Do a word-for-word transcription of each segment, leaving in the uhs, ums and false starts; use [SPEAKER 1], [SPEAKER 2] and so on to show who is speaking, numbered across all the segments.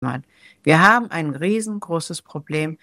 [SPEAKER 1] Wir haben ein riesengroßes Problem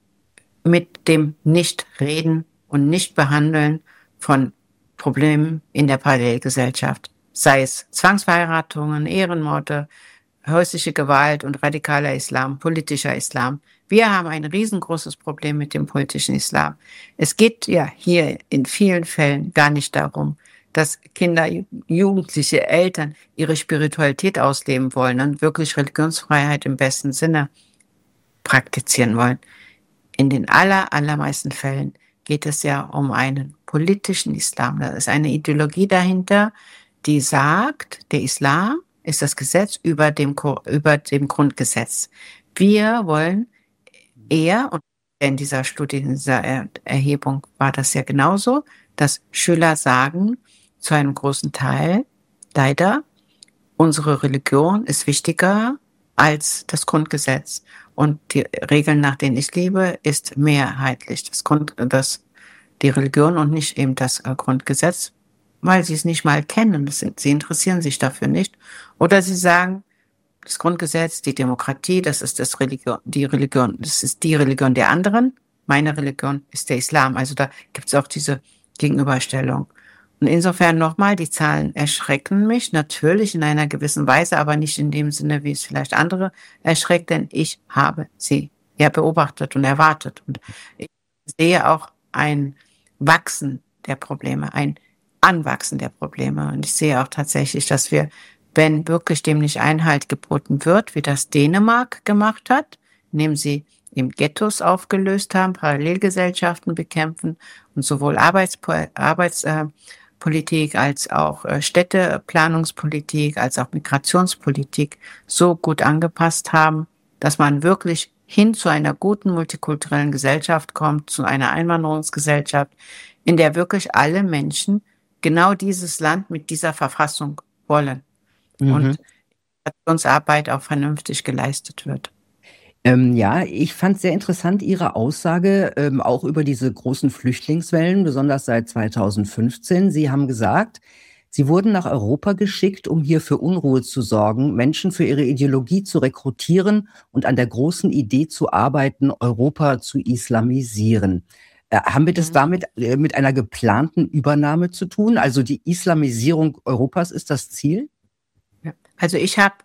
[SPEAKER 1] mit dem Nichtreden und Nichtbehandeln von Problemen in der Parallelgesellschaft. Sei es Zwangsverheiratungen, Ehrenmorde, häusliche Gewalt und radikaler Islam, politischer Islam. Wir haben ein riesengroßes Problem mit dem politischen Islam. Es geht ja hier in vielen Fällen gar nicht darum, dass Kinder, Jugendliche, Eltern ihre Spiritualität ausleben wollen und wirklich Religionsfreiheit im besten Sinne praktizieren wollen. In den aller, allermeisten Fällen geht es ja um einen politischen Islam. Da ist eine Ideologie dahinter, die sagt, der Islam ist das Gesetz über dem, über dem Grundgesetz. Wir wollen eher, und in dieser Studie, in dieser Erhebung war das ja genauso, dass Schüler sagen, zu einem großen Teil, leider, unsere Religion ist wichtiger als das Grundgesetz. Und die Regeln, nach denen ich lebe, ist mehrheitlich das Grund, das, die Religion und nicht eben das Grundgesetz, weil sie es nicht mal kennen. Das sind, sie interessieren sich dafür nicht. Oder sie sagen, das Grundgesetz, die Demokratie, das ist das Religion, die Religion, das ist die Religion der anderen. Meine Religion ist der Islam. Also da gibt es auch diese Gegenüberstellung. Und insofern nochmal, die Zahlen erschrecken mich natürlich in einer gewissen Weise, aber nicht in dem Sinne, wie es vielleicht andere erschreckt, denn ich habe sie ja beobachtet und erwartet. Und ich sehe auch ein Wachsen der Probleme, ein Anwachsen der Probleme. Und ich sehe auch tatsächlich, dass wir, wenn wirklich dem nicht Einhalt geboten wird, wie das Dänemark gemacht hat, indem sie eben Ghettos aufgelöst haben, Parallelgesellschaften bekämpfen und sowohl Arbeits, Arbeits äh, Politik als auch äh, Städteplanungspolitik, als auch Migrationspolitik so gut angepasst haben, dass man wirklich hin zu einer guten multikulturellen Gesellschaft kommt, zu einer Einwanderungsgesellschaft, in der wirklich alle Menschen genau dieses Land mit dieser Verfassung wollen
[SPEAKER 2] Mhm.
[SPEAKER 1] und Migrationsarbeit auch vernünftig geleistet wird.
[SPEAKER 2] Ähm, ja, ich fand sehr interessant Ihre Aussage, ähm, auch über diese großen Flüchtlingswellen, besonders seit zweitausendfünfzehn. Sie haben gesagt, Sie wurden nach Europa geschickt, um hier für Unruhe zu sorgen, Menschen für ihre Ideologie zu rekrutieren und an der großen Idee zu arbeiten, Europa zu islamisieren. Äh, haben wir das
[SPEAKER 1] Mhm.
[SPEAKER 2] damit äh, mit einer geplanten Übernahme zu tun? Also die Islamisierung Europas ist das Ziel?
[SPEAKER 1] Ja. Also ich habe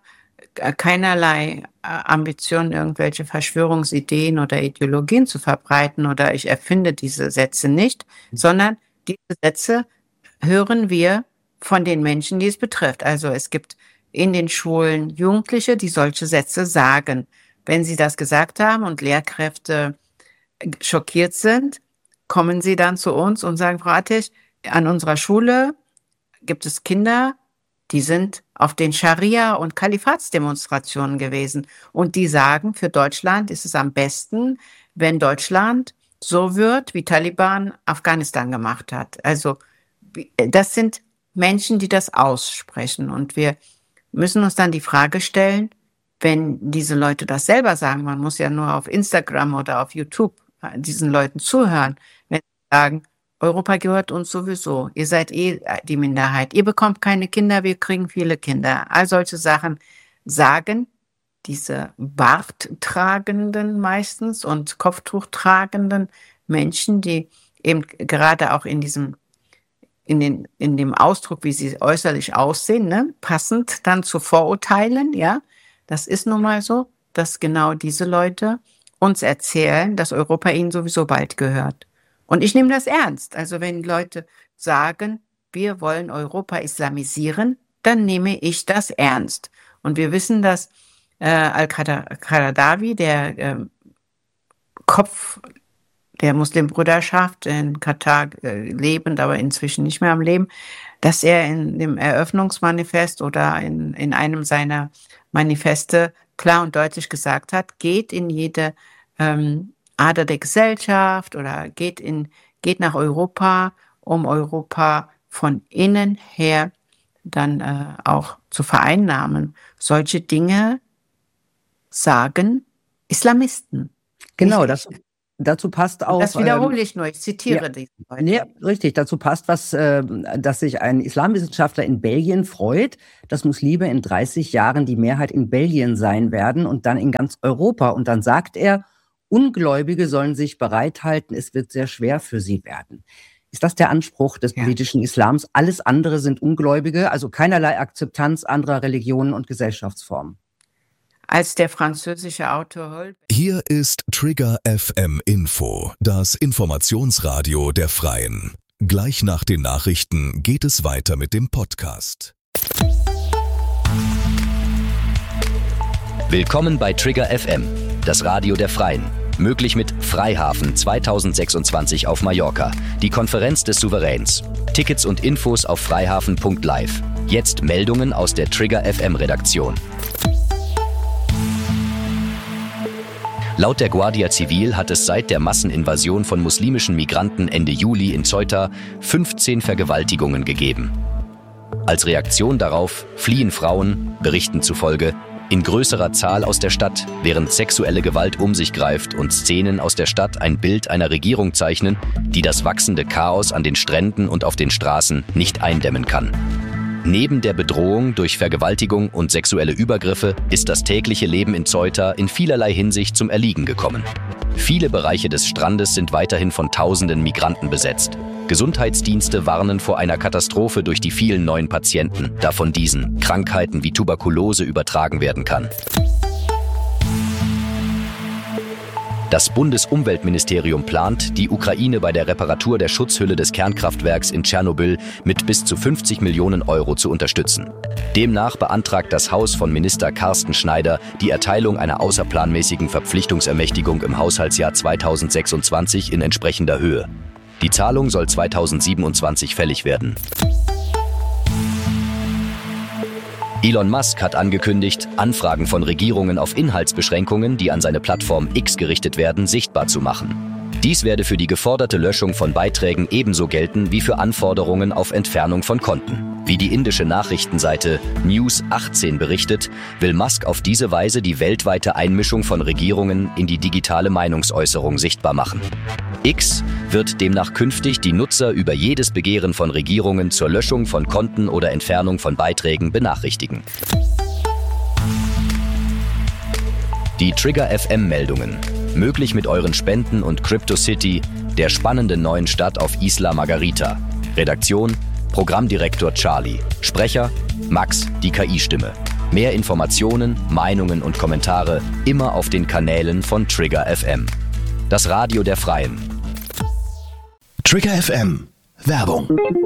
[SPEAKER 1] keinerlei äh, Ambition, irgendwelche Verschwörungsideen oder Ideologien zu verbreiten oder ich erfinde diese Sätze nicht, sondern diese Sätze hören wir von den Menschen, die es betrifft. Also es gibt in den Schulen Jugendliche, die solche Sätze sagen. Wenn sie das gesagt haben und Lehrkräfte schockiert sind, kommen sie dann zu uns und sagen, Frau Attig, an unserer Schule gibt es Kinder, die sind auf den Scharia- und Kalifatsdemonstrationen gewesen. Und die sagen, für Deutschland ist es am besten, wenn Deutschland so wird, wie Taliban Afghanistan gemacht hat. Also das sind Menschen, die das aussprechen. Und wir müssen uns dann die Frage stellen, wenn diese Leute das selber sagen, man muss ja nur auf Instagram oder auf YouTube diesen Leuten zuhören, wenn sie sagen, Europa gehört uns sowieso. Ihr seid eh die Minderheit. Ihr bekommt keine Kinder, wir kriegen viele Kinder. All solche Sachen sagen diese Barttragenden meistens und Kopftuchtragenden Menschen, die eben gerade auch in diesem, in den, in dem Ausdruck, wie sie äußerlich aussehen, ne, passend dann zu Vorurteilen, ja. Das ist nun mal so, dass genau diese Leute uns erzählen, dass Europa ihnen sowieso bald gehört. Und ich nehme das ernst. Also wenn Leute sagen, wir wollen Europa islamisieren, dann nehme ich das ernst. Und wir wissen, dass äh, Al-Qaradawi, der äh, Kopf der Muslimbruderschaft in Katar äh, lebend, aber inzwischen nicht mehr am Leben, dass er in dem Eröffnungsmanifest oder in, in einem seiner Manifeste klar und deutlich gesagt hat, geht in jede ähm, Ader der Gesellschaft oder geht in, geht nach Europa, um Europa von innen her dann äh, auch zu vereinnahmen. Solche Dinge sagen Islamisten, nicht
[SPEAKER 2] Genau, das,
[SPEAKER 1] ich.
[SPEAKER 2] dazu passt auch.
[SPEAKER 1] Das wiederhole
[SPEAKER 2] ähm,
[SPEAKER 1] ich nur, ich zitiere
[SPEAKER 2] ja,
[SPEAKER 1] diesen heute.
[SPEAKER 2] nee, richtig, dazu passt was, äh, dass sich ein Islamwissenschaftler in Belgien freut, dass Muslime in dreißig Jahren die Mehrheit in Belgien sein werden und dann in ganz Europa. Und dann sagt er, Ungläubige sollen sich bereithalten, es wird sehr schwer für sie werden. Ist das der Anspruch des
[SPEAKER 1] Ja.
[SPEAKER 2] politischen Islams? Alles andere sind Ungläubige, also keinerlei Akzeptanz anderer Religionen und Gesellschaftsformen.
[SPEAKER 1] Als der französische Autor Holbeck.
[SPEAKER 3] Hier ist Trigger F M Info, das Informationsradio der Freien. Gleich nach den Nachrichten geht es weiter mit dem Podcast.
[SPEAKER 4] Willkommen bei Trigger F M, das Radio der Freien. Möglich mit Freihafen zweitausendsechsundzwanzig auf Mallorca, die Konferenz des Souveräns. Tickets und Infos auf freihafen punkt live. Jetzt Meldungen aus der Trigger F M Redaktion. Laut der Guardia Civil hat es seit der Masseninvasion von muslimischen Migranten Ende Juli in Ceuta fünfzehn Vergewaltigungen gegeben. Als Reaktion darauf fliehen Frauen, Berichten zufolge, in größerer Zahl aus der Stadt, während sexuelle Gewalt um sich greift und Szenen aus der Stadt ein Bild einer Regierung zeichnen, die das wachsende Chaos an den Stränden und auf den Straßen nicht eindämmen kann. Neben der Bedrohung durch Vergewaltigung und sexuelle Übergriffe ist das tägliche Leben in Ceuta in vielerlei Hinsicht zum Erliegen gekommen. Viele Bereiche des Strandes sind weiterhin von tausenden Migranten besetzt. Gesundheitsdienste warnen vor einer Katastrophe durch die vielen neuen Patienten, da von diesen Krankheiten wie Tuberkulose übertragen werden kann. Das Bundesumweltministerium plant, die Ukraine bei der Reparatur der Schutzhülle des Kernkraftwerks in Tschernobyl mit bis zu fünfzig Millionen Euro zu unterstützen. Demnach beantragt das Haus von Minister Carsten Schneider die Erteilung einer außerplanmäßigen Verpflichtungsermächtigung im Haushaltsjahr zweitausendsechsundzwanzig in entsprechender Höhe. Die Zahlung soll zweitausendsiebenundzwanzig fällig werden. Elon Musk hat angekündigt, Anfragen von Regierungen auf Inhaltsbeschränkungen, die an seine Plattform X gerichtet werden, sichtbar zu machen. Dies werde für die geforderte Löschung von Beiträgen ebenso gelten wie für Anforderungen auf Entfernung von Konten. Wie die indische Nachrichtenseite News achtzehn berichtet, will Musk auf diese Weise die weltweite Einmischung von Regierungen in die digitale Meinungsäußerung sichtbar machen. X wird demnach künftig die Nutzer über jedes Begehren von Regierungen zur Löschung von Konten oder Entfernung von Beiträgen benachrichtigen. Die Trigger F M-Meldungen. Möglich mit euren Spenden und CryptoCity, der spannenden neuen Stadt auf Isla Margarita. Redaktion: Programmdirektor Charlie. Sprecher: Max, die K I-Stimme. Mehr Informationen, Meinungen und Kommentare immer auf den Kanälen von Trigger F M. Das Radio der Freien.
[SPEAKER 3] Trigger F M. Werbung.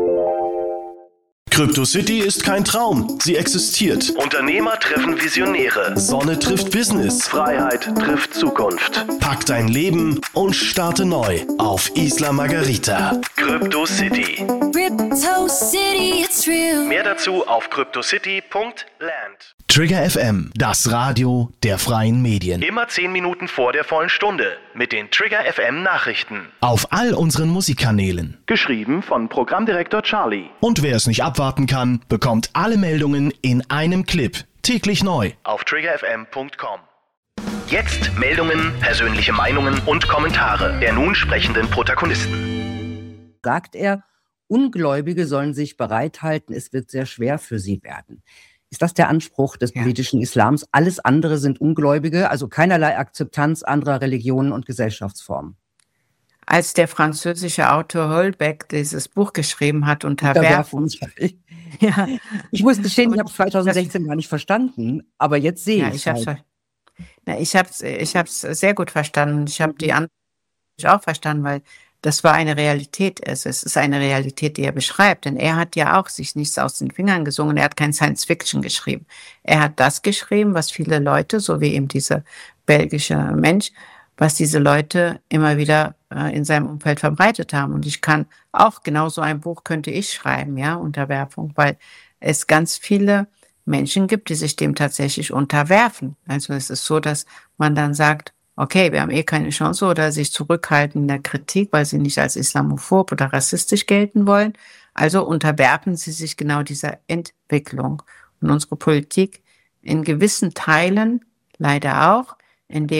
[SPEAKER 5] CryptoCity ist kein Traum, sie existiert. Unternehmer treffen Visionäre. Sonne trifft Business. Freiheit trifft Zukunft. Pack dein Leben und starte neu auf Isla Margarita. CryptoCity.
[SPEAKER 6] Crypto City, it's real.
[SPEAKER 5] Mehr dazu auf cryptocity punkt land.
[SPEAKER 3] Trigger F M, das Radio der freien Medien.
[SPEAKER 5] Immer zehn Minuten vor der vollen Stunde mit den Trigger F M Nachrichten.
[SPEAKER 3] Auf all unseren Musikkanälen.
[SPEAKER 5] Geschrieben von Programmdirektor Charlie.
[SPEAKER 3] Und wer es nicht abwarten kann, bekommt alle Meldungen in einem Clip. Täglich neu.
[SPEAKER 5] Auf trigger f m punkt com. Jetzt Meldungen, persönliche Meinungen und Kommentare der nun sprechenden Protagonisten.
[SPEAKER 2] Sagt er, Ungläubige sollen sich bereithalten, es wird sehr schwer für sie werden. Ist das der Anspruch des
[SPEAKER 1] Ja.
[SPEAKER 2] politischen Islams? Alles andere sind Ungläubige, also keinerlei Akzeptanz anderer Religionen und Gesellschaftsformen.
[SPEAKER 1] Als der französische Autor Holbeck dieses Buch geschrieben hat, Unterwerfung.
[SPEAKER 2] Ich,
[SPEAKER 1] Ja,
[SPEAKER 2] ich muss gestehen, ich habe es zweitausendsechzehn gar nicht verstanden, aber jetzt sehe
[SPEAKER 1] ja,
[SPEAKER 2] ich
[SPEAKER 1] ich habe
[SPEAKER 2] halt.
[SPEAKER 1] es ich hab's, ich hab's sehr gut verstanden. Ich habe die Antwort auch verstanden, weil das war eine Realität. Es es ist eine Realität, die er beschreibt. Denn er hat ja auch sich nichts aus den Fingern gesungen. Er hat kein Science-Fiction geschrieben. Er hat das geschrieben, was viele Leute, so wie eben dieser belgische Mensch, was diese Leute immer wieder äh, in seinem Umfeld verbreitet haben. Und ich kann auch genau so ein Buch könnte ich schreiben, ja, Unterwerfung, weil es ganz viele Menschen gibt, die sich dem tatsächlich unterwerfen. Also es ist so, dass man dann sagt, okay, wir haben eh keine Chance oder sich zurückhalten in der Kritik, weil sie nicht als islamophob oder rassistisch gelten wollen. Also unterwerfen sie sich genau dieser Entwicklung. Und unsere Politik in gewissen Teilen leider auch, indem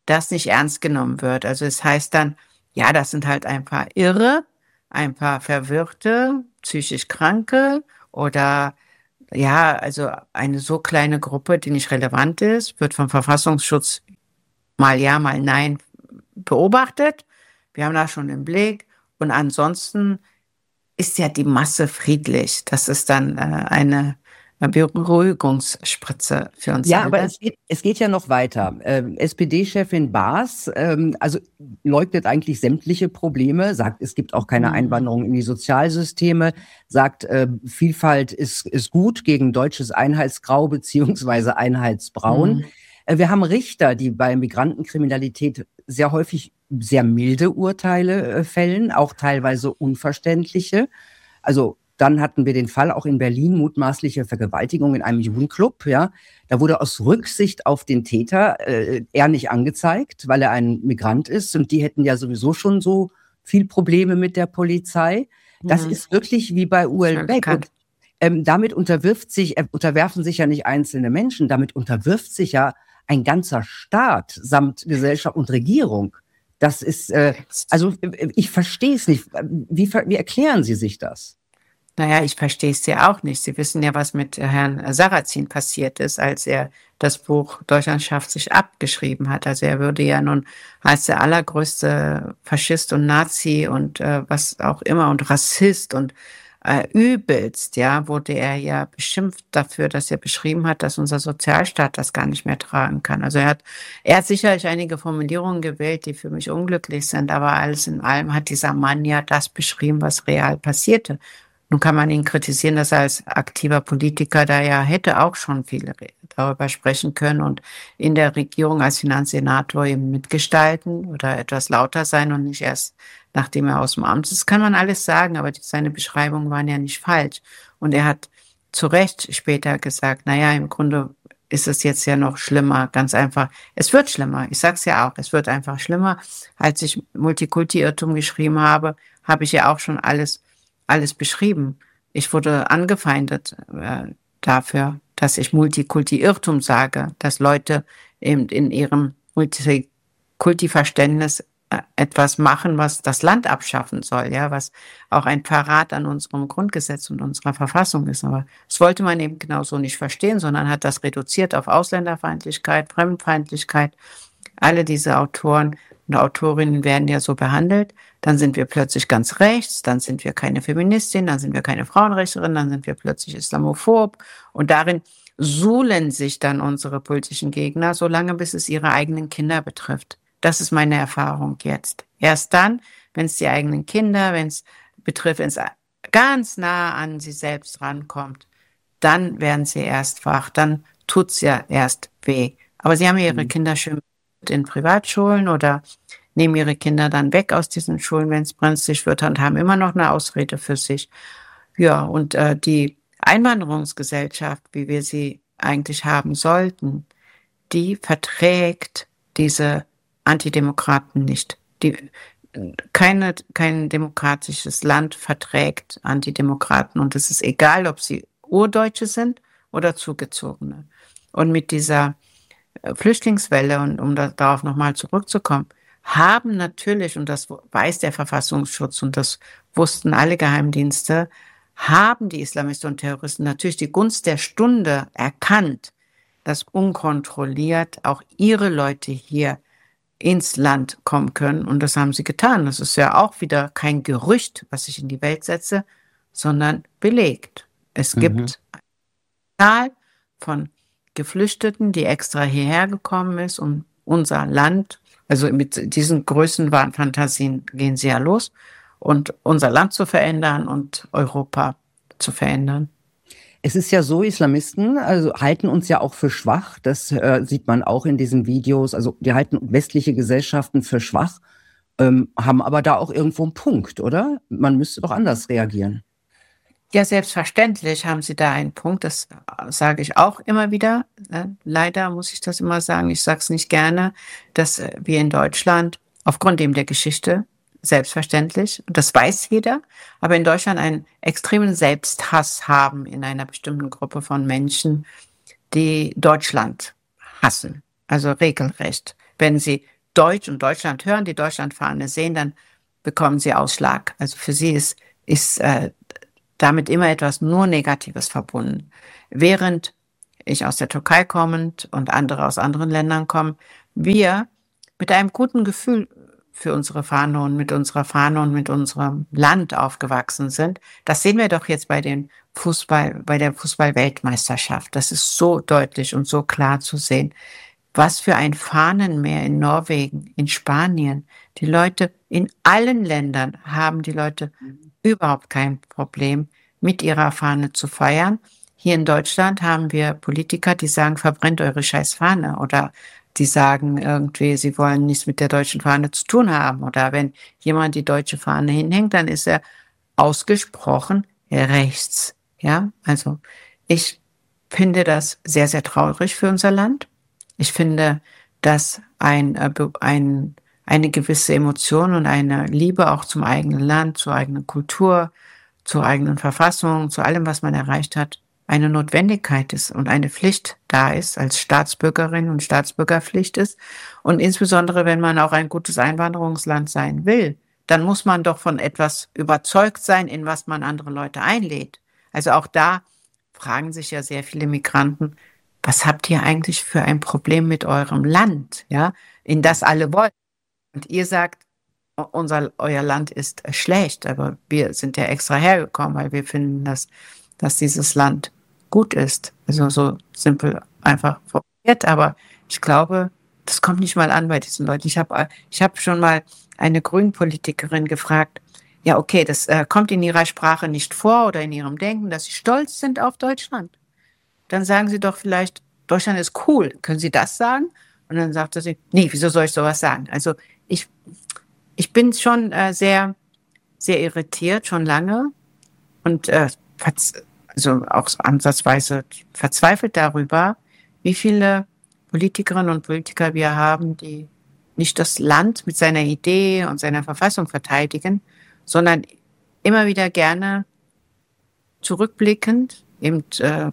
[SPEAKER 1] das nicht ernst genommen wird. Also es heißt dann, ja, das sind halt ein paar Irre, ein paar Verwirrte, psychisch Kranke oder ja, also eine so kleine Gruppe, die nicht relevant ist, wird vom Verfassungsschutz mal ja, mal nein beobachtet. Wir haben das schon im Blick. Und ansonsten ist ja die Masse friedlich. Das ist dann äh, eine Beruhigungsspritze für uns
[SPEAKER 2] Ja,
[SPEAKER 1] alle.
[SPEAKER 2] aber es geht, es geht ja noch weiter. Ähm, S P D-Chefin Baas, ähm, also leugnet eigentlich sämtliche Probleme, sagt, es gibt auch keine
[SPEAKER 1] Mhm.
[SPEAKER 2] Einwanderung in die Sozialsysteme, sagt, äh, Vielfalt ist, ist gut gegen deutsches Einheitsgrau beziehungsweise Einheitsbraun.
[SPEAKER 1] Mhm.
[SPEAKER 2] Äh, wir haben Richter, die bei Migrantenkriminalität sehr häufig sehr milde Urteile äh, fällen, auch teilweise unverständliche. Also dann hatten wir den Fall auch in Berlin, mutmaßliche Vergewaltigung in einem Jugendclub. Ja, da wurde aus Rücksicht auf den Täter äh, er nicht angezeigt, weil er ein Migrant ist. Und die hätten ja sowieso schon so viel Probleme mit der Polizei. Das
[SPEAKER 1] Mhm.
[SPEAKER 2] ist wirklich wie bei U L
[SPEAKER 1] Schon
[SPEAKER 2] Beck.
[SPEAKER 1] bekannt.
[SPEAKER 2] Und ähm, damit unterwirft sich, äh, unterwerfen sich ja nicht einzelne Menschen, damit unterwirft sich ja ein ganzer Staat samt Gesellschaft und Regierung. Das ist, äh, also äh, ich verstehe es nicht. Wie, ver- wie erklären Sie sich das?
[SPEAKER 1] Naja, ich verstehe es ja auch nicht. Sie wissen ja, was mit Herrn Sarrazin passiert ist, als er das Buch Deutschland schafft sich abgeschrieben hat. Also er würde ja nun als der allergrößte Faschist und Nazi und äh, was auch immer und Rassist und äh, übelst, ja, wurde er ja beschimpft dafür, dass er beschrieben hat, dass unser Sozialstaat das gar nicht mehr tragen kann. Also er hat, er hat sicherlich einige Formulierungen gewählt, die für mich unglücklich sind, aber alles in allem hat dieser Mann ja das beschrieben, was real passierte. Nun kann man ihn kritisieren, dass er als aktiver Politiker da ja hätte auch schon viel re- darüber sprechen können und in der Regierung als Finanzsenator eben mitgestalten oder etwas lauter sein und nicht erst nachdem er aus dem Amt ist. Das kann man alles sagen, aber die, seine Beschreibungen waren ja nicht falsch. Und er hat zu Recht später gesagt, naja, im Grunde ist es jetzt ja noch schlimmer, ganz einfach. Es wird schlimmer, ich sag's ja auch, es wird einfach schlimmer. Als ich Multikulti-Irrtum geschrieben habe, habe ich ja auch schon alles alles beschrieben. Ich wurde angefeindet äh, dafür, dass ich Multikulti-Irrtum sage, dass Leute eben in ihrem Multikulti-Verständnis äh, etwas machen, was das Land abschaffen soll, ja, was auch ein Verrat an unserem Grundgesetz und unserer Verfassung ist. Aber das wollte man eben genauso nicht verstehen, sondern hat das reduziert auf Ausländerfeindlichkeit, Fremdenfeindlichkeit. Alle diese Autoren und Autorinnen werden ja so behandelt. Dann sind wir plötzlich ganz rechts, dann sind wir keine Feministin, dann sind wir keine Frauenrechterin, dann sind wir plötzlich islamophob. Und darin suhlen sich dann unsere politischen Gegner, solange bis es ihre eigenen Kinder betrifft. Das ist meine Erfahrung jetzt. Erst dann, wenn es die eigenen Kinder, wenn es betrifft, wenn es ganz nah an sie selbst rankommt, dann werden sie erst wach, dann tut's ja erst weh. Aber sie haben ihre Kinder schön in Privatschulen oder nehmen ihre Kinder dann weg aus diesen Schulen, wenn es brenzlig wird und haben immer noch eine Ausrede für sich. Ja, und äh, die Einwanderungsgesellschaft, wie wir sie eigentlich haben sollten, die verträgt diese Antidemokraten nicht. Die, keine, kein demokratisches Land verträgt Antidemokraten und es ist egal, ob sie Urdeutsche sind oder Zugezogene. Und mit dieser Flüchtlingswelle, und um da, darauf nochmal zurückzukommen, haben natürlich, und das weiß der Verfassungsschutz und das wussten alle Geheimdienste, haben die Islamisten und Terroristen natürlich die Gunst der Stunde erkannt, dass unkontrolliert auch ihre Leute hier ins Land kommen können. Und das haben sie getan. Das ist ja auch wieder kein Gerücht, was ich in die Welt setze, sondern belegt. Es
[SPEAKER 2] Mhm.
[SPEAKER 1] gibt eine Zahl von Geflüchteten, die extra hierher gekommen ist, um unser Land, also mit diesen Größenwahnfantasien gehen sie ja los, und unser Land zu verändern und Europa zu verändern.
[SPEAKER 2] Es ist ja so, Islamisten also halten uns ja auch für schwach. Das äh, sieht man auch in diesen Videos. Also die halten westliche Gesellschaften für schwach, ähm, haben aber da auch irgendwo einen Punkt, oder? Man müsste doch anders reagieren.
[SPEAKER 1] Ja, selbstverständlich haben Sie da einen Punkt, das äh, sage ich auch immer wieder. Äh, leider muss ich das immer sagen, ich sage es nicht gerne, dass äh, wir in Deutschland aufgrund eben der Geschichte, selbstverständlich, und das weiß jeder, aber in Deutschland einen extremen Selbsthass haben in einer bestimmten Gruppe von Menschen, die Deutschland hassen, also regelrecht. Wenn sie Deutsch und Deutschland hören, die Deutschlandfahne sehen, dann bekommen sie Ausschlag. Also für sie ist, ist äh, damit immer etwas nur Negatives verbunden. Während ich aus der Türkei kommend und andere aus anderen Ländern kommen, wir mit einem guten Gefühl für unsere Fahne und mit unserer Fahne und mit unserem Land aufgewachsen sind. Das sehen wir doch jetzt bei den Fußball, bei der Fußball-Weltmeisterschaft. Das ist so deutlich und so klar zu sehen. Was für ein Fahnenmeer in Norwegen, in Spanien. Die Leute in allen Ländern haben die Leute überhaupt kein Problem, mit ihrer Fahne zu feiern. Hier in Deutschland haben wir Politiker, die sagen, verbrennt eure scheiß Fahne, oder die sagen irgendwie, sie wollen nichts mit der deutschen Fahne zu tun haben. Oder wenn jemand die deutsche Fahne hinhängt, dann ist er ausgesprochen rechts. Ja, also ich finde das sehr, sehr traurig für unser Land. Ich finde, dass ein, ein, eine gewisse Emotion und eine Liebe auch zum eigenen Land, zur eigenen Kultur, zur eigenen Verfassung, zu allem, was man erreicht hat, eine Notwendigkeit ist und eine Pflicht da ist, als Staatsbürgerin und Staatsbürgerpflicht ist. Und insbesondere, wenn man auch ein gutes Einwanderungsland sein will, dann muss man doch von etwas überzeugt sein, in was man andere Leute einlädt. Also auch da fragen sich ja sehr viele Migranten, was habt ihr eigentlich für ein Problem mit eurem Land, ja, in das alle wollen? Und ihr sagt, unser, euer Land ist schlecht, aber wir sind ja extra hergekommen, weil wir finden, dass, dass dieses Land gut ist. Also so simpel einfach formuliert, aber ich glaube, das kommt nicht mal an bei diesen Leuten. Ich habe ich hab schon mal eine Grünpolitikerin gefragt, ja okay, das äh, kommt in ihrer Sprache nicht vor oder in ihrem Denken, dass sie stolz sind auf Deutschland. Dann sagen sie doch vielleicht, Deutschland ist cool. Können Sie das sagen? Und dann sagte sie, nee, wieso soll ich sowas sagen? Also ich, ich bin schon äh, sehr, sehr irritiert, schon lange und äh, also auch ansatzweise verzweifelt darüber, wie viele Politikerinnen und Politiker wir haben, die nicht das Land mit seiner Idee und seiner Verfassung verteidigen, sondern immer wieder gerne zurückblickend, eben, äh,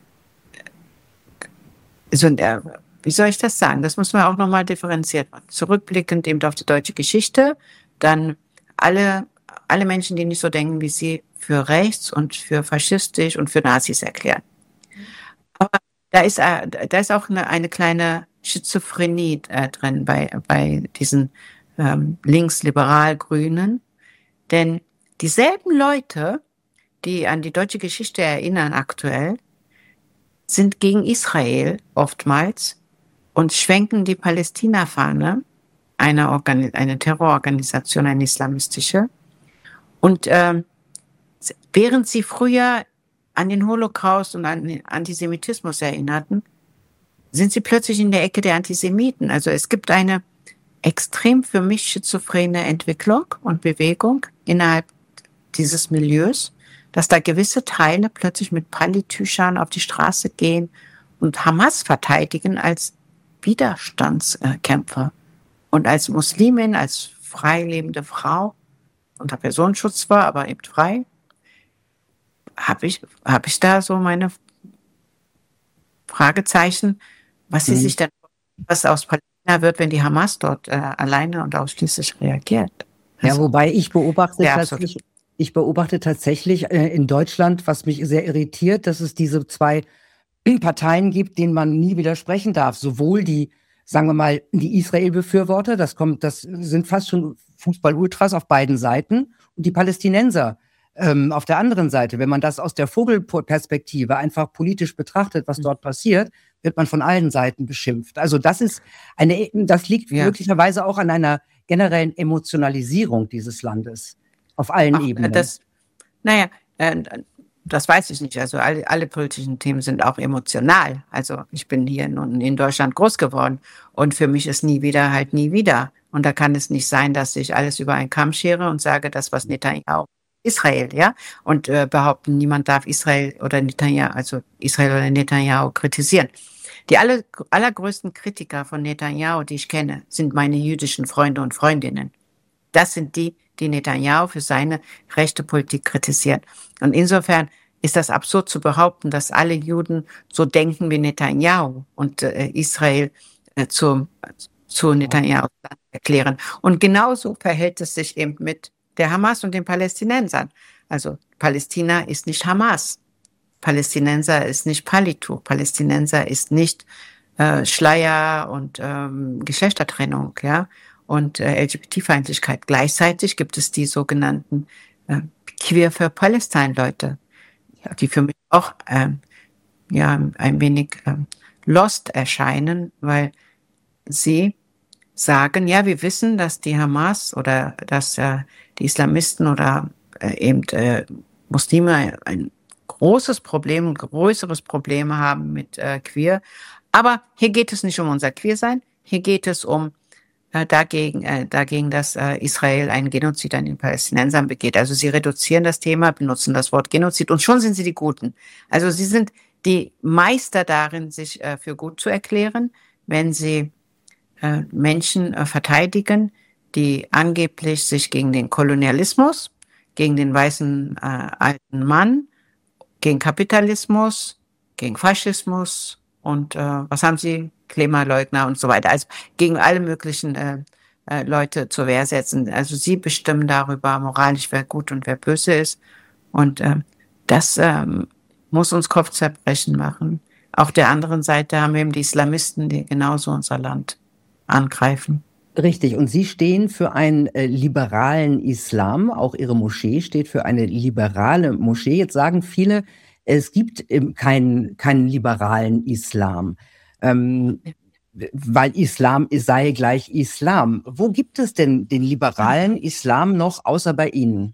[SPEAKER 1] so, äh, wie soll ich das sagen? Das muss man auch nochmal differenziert machen. Zurückblickend eben auf die deutsche Geschichte, dann alle, alle Menschen, die nicht so denken wie sie, für rechts und für faschistisch und für Nazis erklären. Aber da ist, äh, da ist auch eine, eine kleine Schizophrenie äh, drin bei, bei diesen ähm, linksliberal-Grünen. Denn dieselben Leute, die an die deutsche Geschichte erinnern aktuell, sind gegen Israel oftmals und schwenken die Palästina-Fahne, eine, Organi- eine Terrororganisation, eine islamistische. Und ähm, während sie früher an den Holocaust und an den Antisemitismus erinnerten, sind sie plötzlich in der Ecke der Antisemiten. Also es gibt eine extrem für mich schizophrene Entwicklung und Bewegung innerhalb dieses Milieus, dass da gewisse Teile plötzlich mit Pallitüchern auf die Straße gehen und Hamas verteidigen als Widerstandskämpfer. Und als Muslimin, als frei lebende Frau, unter Personenschutz zwar, aber eben frei, habe ich, hab ich da so meine Fragezeichen, was sie
[SPEAKER 2] Mhm.
[SPEAKER 1] sich denn, was aus Palästina wird, wenn die Hamas dort äh, alleine und ausschließlich reagiert.
[SPEAKER 2] Ja,
[SPEAKER 1] Also,
[SPEAKER 2] wobei ich beobachte
[SPEAKER 1] Ja,
[SPEAKER 2] tatsächlich, ich beobachte tatsächlich äh, in Deutschland, was mich sehr irritiert, dass es diese zwei Parteien gibt, denen man nie widersprechen darf. Sowohl die, sagen wir mal, die Israel-Befürworter, das kommt, das sind fast schon Fußball-Ultras auf beiden Seiten, und die Palästinenser ähm, auf der anderen Seite. Wenn man das aus der Vogelperspektive einfach politisch betrachtet, was dort passiert, wird man von allen Seiten beschimpft. Also das ist eine, das liegt
[SPEAKER 1] Ja.
[SPEAKER 2] möglicherweise auch an einer generellen Emotionalisierung dieses Landes auf allen
[SPEAKER 1] ach,
[SPEAKER 2] Ebenen.
[SPEAKER 1] das, naja, äh, das weiß ich nicht. Also alle, alle politischen Themen sind auch emotional. Also ich bin hier nun in Deutschland groß geworden und für mich ist nie wieder halt nie wieder. Und da kann es nicht sein, dass ich alles über einen Kamm schere und sage, das was Netanyahu Israel, ja, und äh, behaupten, niemand darf Israel oder Netanyahu, also Israel oder Netanyahu kritisieren. Die alle, allergrößten Kritiker von Netanyahu, die ich kenne, sind meine jüdischen Freunde und Freundinnen. Das sind die, die Netanyahu für seine rechte Politik kritisieren. Und insofern ist das absurd zu behaupten, dass alle Juden so denken wie Netanyahu und äh, Israel äh, zum, zu Netanyahus Land erklären. Und genauso verhält es sich eben mit der Hamas und den Palästinensern. Also Palästina ist nicht Hamas. Palästinenser ist nicht Palituch. Palästinenser ist nicht äh, Schleier und ähm, Geschlechtertrennung, ja, und äh, L G B T-Feindlichkeit. Gleichzeitig gibt es die sogenannten äh, Queer für Palestine-Leute, ja, die für mich auch ähm, ja, ein wenig ähm, lost erscheinen, weil sie sagen, ja, wir wissen, dass die Hamas oder dass äh, die Islamisten oder äh, eben äh, Muslime ein, ein großes Problem, ein größeres Problem haben mit äh, Queer. Aber hier geht es nicht um unser Queersein, hier geht es um äh, dagegen, äh, dagegen, dass äh, Israel einen Genozid an den Palästinensern begeht. Also sie reduzieren das Thema, benutzen das Wort Genozid und schon sind sie die Guten. Also sie sind die Meister darin, sich äh, für gut zu erklären, wenn sie äh, Menschen äh, verteidigen, die angeblich sich gegen den Kolonialismus, gegen den weißen äh, alten Mann, gegen Kapitalismus, gegen Faschismus und äh, was haben sie? Klimaleugner und so weiter. Also gegen alle möglichen äh, äh, Leute zur Wehr setzen. Also sie bestimmen darüber moralisch, wer gut und wer böse ist. Und äh, das ähm, muss uns Kopfzerbrechen machen. Auf der anderen Seite haben wir eben die Islamisten, die genauso unser Land angreifen.
[SPEAKER 2] Richtig, und Sie stehen für einen äh, liberalen Islam, auch Ihre Moschee steht für eine liberale Moschee. Jetzt sagen viele, es gibt ähm, keinen, keinen liberalen Islam, ähm, weil Islam sei gleich Islam. Wo gibt es denn den liberalen Islam noch, außer bei Ihnen?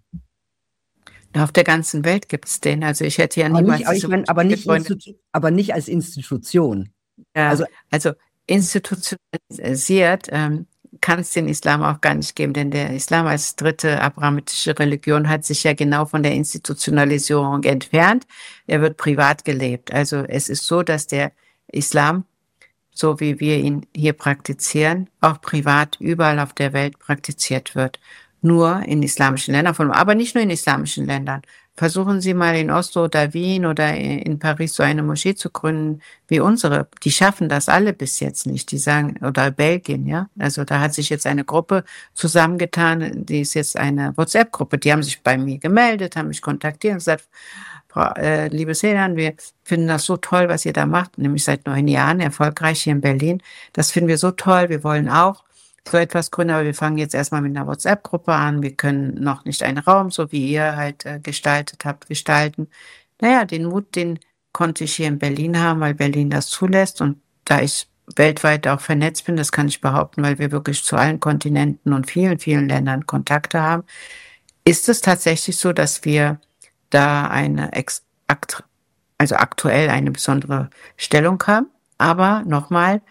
[SPEAKER 1] Auf der ganzen Welt gibt es den. Also ich hätte ja
[SPEAKER 2] Aber
[SPEAKER 1] niemals...
[SPEAKER 2] nicht, aber, ich mein, aber, nicht Institu- aber nicht als Institution.
[SPEAKER 1] Ja,
[SPEAKER 2] also,
[SPEAKER 1] also institutionalisiert ähm, kann es den Islam auch gar nicht geben, denn der Islam als dritte abrahamitische Religion hat sich ja genau von der Institutionalisierung entfernt. Er wird privat gelebt. Also es ist so, dass der Islam, so wie wir ihn hier praktizieren, auch privat überall auf der Welt praktiziert wird. Nur in islamischen Ländern, aber nicht nur in islamischen Ländern. Versuchen Sie mal in Oslo oder Wien oder in Paris so eine Moschee zu gründen wie unsere. Die schaffen das alle bis jetzt nicht. Die sagen, oder Belgien, ja. Also da hat sich jetzt eine Gruppe zusammengetan, die ist jetzt eine WhatsApp-Gruppe. Die haben sich bei mir gemeldet, haben mich kontaktiert und gesagt, Frau, äh, liebe Sedan, wir finden das so toll, was ihr da macht, nämlich seit neun Jahren erfolgreich hier in Berlin. Das finden wir so toll. Wir wollen auch so etwas gründen, aber wir fangen jetzt erstmal mit einer WhatsApp-Gruppe an. Wir können noch nicht einen Raum, so wie ihr halt äh, gestaltet habt, gestalten. Naja, den Mut, den konnte ich hier in Berlin haben, weil Berlin das zulässt. Und da ich weltweit auch vernetzt bin, das kann ich behaupten, weil wir wirklich zu allen Kontinenten und vielen, vielen Ländern Kontakte haben, ist es tatsächlich so, dass wir da eine, ex- akt- also aktuell eine besondere Stellung haben. Aber nochmal,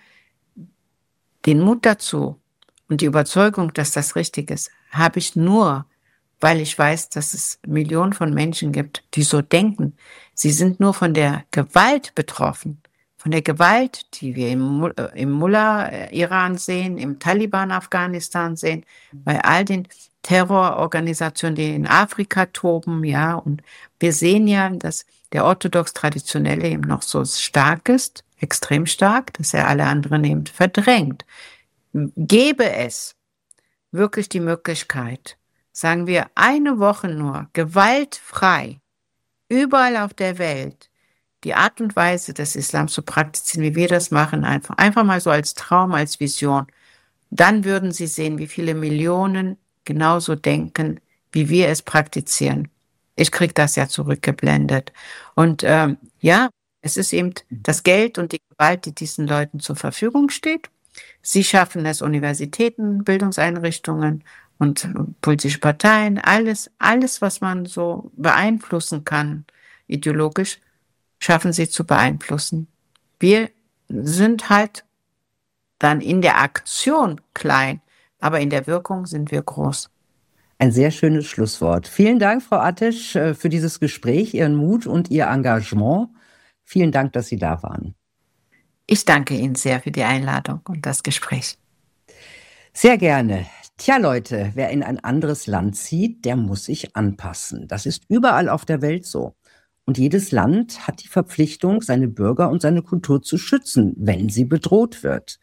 [SPEAKER 1] den Mut dazu, und die Überzeugung, dass das richtig ist, habe ich nur, weil ich weiß, dass es Millionen von Menschen gibt, die so denken. Sie sind nur von der Gewalt betroffen. Von der Gewalt, die wir im, im Mullah-Iran sehen, im Taliban-Afghanistan sehen, bei all den Terrororganisationen, die in Afrika toben, ja. Und wir sehen ja, dass der orthodox-traditionelle eben noch so stark ist, extrem stark, dass er alle anderen eben verdrängt. Gäbe es wirklich die Möglichkeit, sagen wir eine Woche nur, gewaltfrei, überall auf der Welt, die Art und Weise des Islams zu praktizieren, wie wir das machen, einfach, einfach mal so als Traum, als Vision, dann würden Sie sehen, wie viele Millionen genauso denken, wie wir es praktizieren. Ich kriege das ja zurückgeblendet. Und ähm, ja, es ist eben das Geld und die Gewalt, die diesen Leuten zur Verfügung steht. Sie schaffen es, Universitäten, Bildungseinrichtungen und politische Parteien, alles, alles, was man so beeinflussen kann, ideologisch, schaffen sie zu beeinflussen. Wir sind halt dann in der Aktion klein, aber in der Wirkung sind wir groß.
[SPEAKER 2] Ein sehr schönes Schlusswort. Vielen Dank, Frau Attisch, für dieses Gespräch, Ihren Mut und Ihr Engagement. Vielen Dank, dass Sie da waren.
[SPEAKER 1] Ich danke Ihnen sehr für die Einladung und das Gespräch.
[SPEAKER 2] Sehr gerne. Tja, Leute, wer in ein anderes Land zieht, der muss sich anpassen. Das ist überall auf der Welt so. Und jedes Land hat die Verpflichtung, seine Bürger und seine Kultur zu schützen, wenn sie bedroht wird.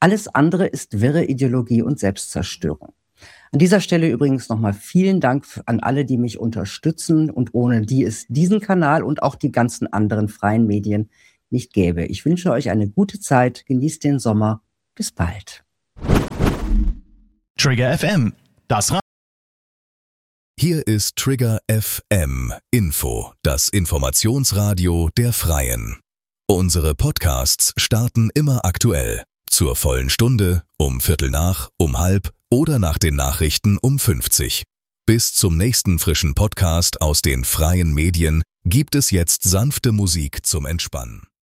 [SPEAKER 2] Alles andere ist wirre Ideologie und Selbstzerstörung. An dieser Stelle übrigens nochmal vielen Dank an alle, die mich unterstützen und ohne die es diesen Kanal und auch die ganzen anderen freien Medien nicht gäbe. Ich wünsche euch eine gute Zeit, genießt den Sommer. Bis bald.
[SPEAKER 5] Trigger F M, das Ra-
[SPEAKER 3] Hier ist Trigger F M Info, das Informationsradio der Freien. Unsere Podcasts starten immer aktuell. Zur vollen Stunde, um Viertel nach, um halb oder nach den Nachrichten um fünfzig. Bis zum nächsten frischen Podcast aus den freien Medien gibt es jetzt sanfte Musik zum Entspannen.